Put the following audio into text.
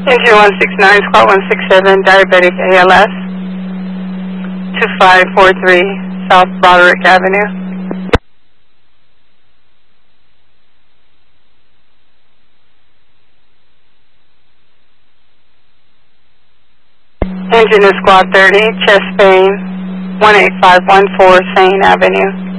Engine 169, squad 167, diabetic ALS, 2543 South Broderick Avenue. Engine is squad 30, chest pain, 18514 Sain Avenue.